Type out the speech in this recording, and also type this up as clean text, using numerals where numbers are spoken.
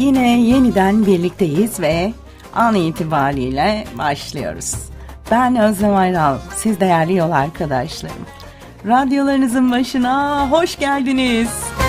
Yine yeniden birlikteyiz ve an itibariyle başlıyoruz. Ben Özlem Ayral, siz değerli yol arkadaşlarım. Radyolarınızın başına hoş geldiniz.